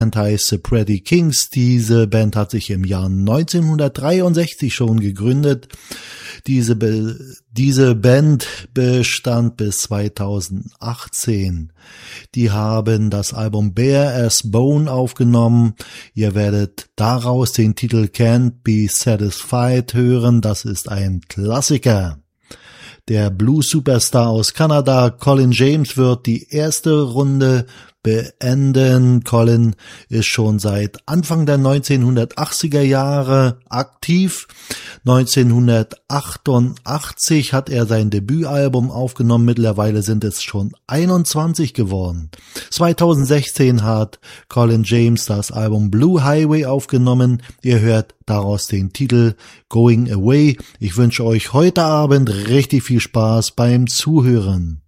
Band heißt The Pretty Kings. Diese Band hat sich im Jahr 1963 schon gegründet. Diese Band bestand bis 2018. Die haben das Album Bare as Bone aufgenommen. Ihr werdet daraus den Titel Can't Be Satisfied hören. Das ist ein Klassiker. Der Blues-Superstar aus Kanada, Colin James, wird die erste Runde beenden. Colin ist schon seit Anfang der 1980er Jahre aktiv. 1988 hat er sein Debütalbum aufgenommen. Mittlerweile sind es schon 21 geworden. 2016 hat Colin James das Album Blue Highway aufgenommen. Ihr hört daraus den Titel Going Away. Ich wünsche euch heute Abend richtig viel Spaß beim Zuhören.